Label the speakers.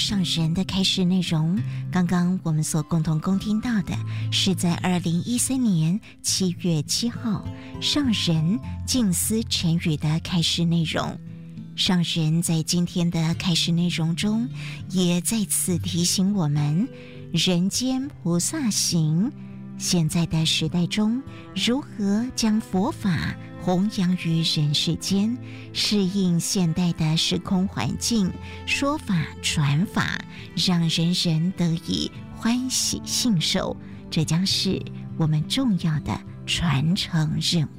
Speaker 1: 上人的开示内容，刚刚我们所共同恭听到的是在2013年7月7号上人静思晨语的开示内容。上人在今天的开示内容中也再次提醒我们，人间菩萨行，现在的时代中如何将佛法弘扬于人世间，适应现代的时空环境，说法传法，让人人得以欢喜信受，这将是我们重要的传承任务。